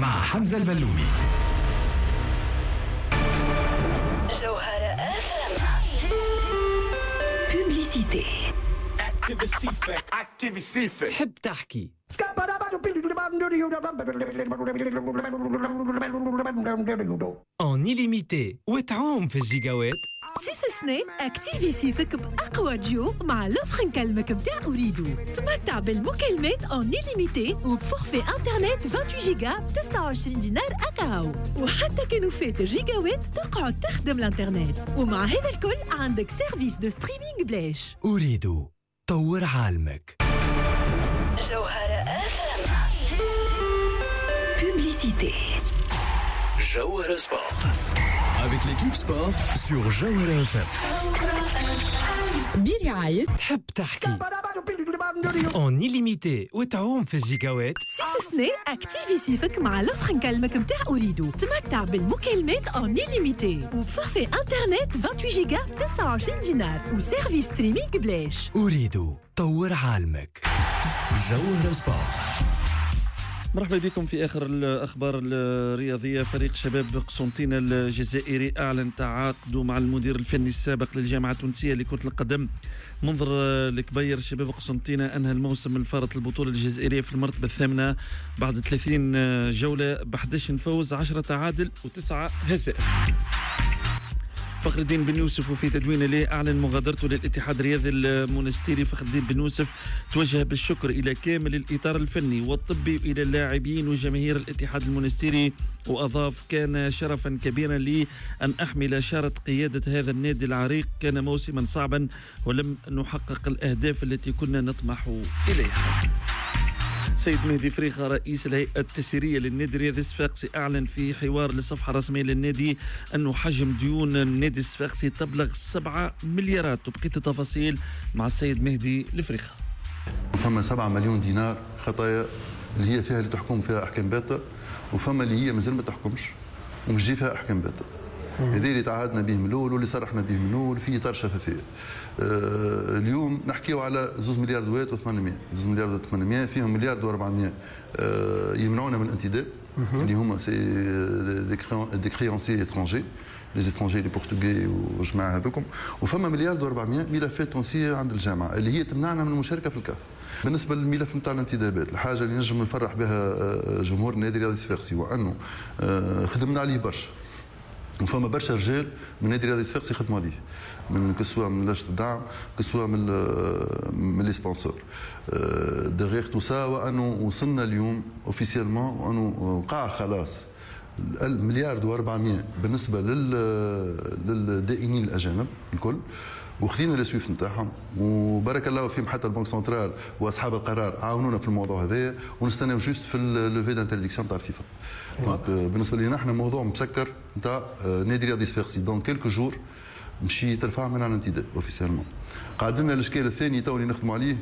مع حمزة البلومي. جوهرة بوبليسيتي. تحب تحكي en illimité وتعوم في الجيجاوات. صيف السنة اكتيفي صيفك بأقوى ديو مع لوفر نكلمك متاع أريدو. تمتع بالمكالمات en illimité وبفورفي انترنت 28 جيجا ب 29 دينار أكاو. وحتى كانوا فات الجيجاوات تقعد تخدم الانترنت. ومع هذا الكل عندك سيرفيس دو ستريمينج بلاش. أريدو طور عالمك. جوهرة بوبليسيتي. Jawahara Sport. Avec l'équipe sport sur Jawahara FM. برعاية تحب تحكي en illimité وتعوم في الجيجاوات. صيف السنة اكتيفي صيفك مع لوفر نكلمك متاع أريدو. تمتع بالمكالمات en illimité وبفورفي انترنت 28 جيجا ب 29 دينار وسيرفيس ستريمينج بلاش. أريدو طور عالمك. Jawahara Sport. مرحبا بكم في آخر الأخبار الرياضية. فريق شباب قسنطينة الجزائري أعلن تعاقده مع المدير الفني السابق للجامعة التونسية لكرة القدم منظر الكبير. شباب قسنطينة أنهى الموسم الفارط البطولة الجزائرية في المرتبة الثامنة بعد 30 جولة ب 11 فوز 10 تعادل و9 هزائم. فخر الدين بن يوسف وفي تدوين له أعلن مغادرته للاتحاد الرياضي المونستيري. فخر الدين بن يوسف توجه بالشكر إلى كامل الإطار الفني والطبي وإلى اللاعبين وجماهير الاتحاد المونستيري، وأضاف: كان شرفا كبيرا لي أن أحمل شارة قيادة هذا النادي العريق. كان موسما صعبا ولم نحقق الأهداف التي كنا نطمح إليها. سيد مهدي فريخة رئيس الهيئة التسييرية للنادي الرياضي الصفاقسي أعلن في حوار للصفحة الرسمية للنادي أنه حجم ديون النادي الصفاقسي تبلغ 7 مليارات. وبقيت التفاصيل مع السيد مهدي الفريخة. فما 7 مليون دينار خطايا اللي هي فيها اللي تحكم فيها أحكام باطة، وفما اللي هي مازال ما تحكمش ومش جي فيها أحكام باطة. هذا اللي تعهدنا به من الاول واللي صرحنا به من الاول في اطار شفافيه. اليوم نحكيو على 2 مليار دوات و800، 2 مليار و800 فيهم مليار و400 يمنعونا من الانتداب اللي هما سي دي كريونسي اترونجي، لي اترونجي لي بورتوغي وجماعه هذوكم، وفما مليار و400 ملفات تونسيه عند الجامعه اللي هي تمنعنا من المشاركه في الكاف. بالنسبه للملف نتاع الانتدابات، الحاجه اللي نجم نفرح بها جمهور النادي الرياضي الصفاقسي وانه خدمنا عليه برشا، وفما برشا رجال من النادي الرياضي الصفاقسي خدموا عليه، من كسوا من لجنه الدعم كسوا من لي سبونسور دغيغ تو سا، وانه وصلنا اليوم اوفيسيالمون وانه وقع خلاص المليار و400 بالنسبه للدائنين الاجانب الكل، وخذينا السويفت نتاعهم وبارك الله فيهم. حتى البنك سنترال واصحاب القرار عاونونا في الموضوع هذايا، ونستناو جوست في اللوفي دانترديكسيون تاع الفيفا. دونك بالنسبه لنا احنا موضوع مسكر نتاع نادي رياضي صفاقسي. دونك كيلكو جور مشي ترفع من على الانتداب اوفيسيالمون. قاعد لنا الاشكال الثاني تو اللي نخدموا عليه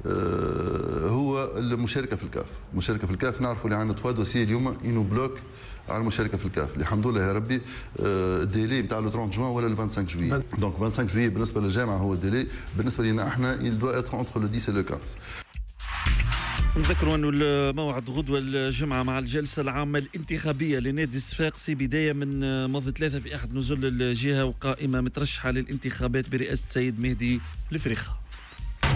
هو المشاركه في الكاف. المشاركه في الكاف نعرفوا اللي عندنا 3 دوسيي اليوم انو بلوك على المشاركه في الكاف، اللي الحمد لله يا ربي الديلي نتاع لو 30 جوان ولا لو 25 جويي. دونك 25 جويي بالنسبه للجامعه هو الديلي، بالنسبه لنا احنا il doit être entre le 10 et le 15. نذكروا أنه الموعد غدوة الجمعة مع الجلسة العامة الانتخابية لنادي الصفاقسي بداية من ماضي 3 في أحد نزول الجهة، وقائمة مترشحة للانتخابات برئاسة السيد مهدي الفريخة.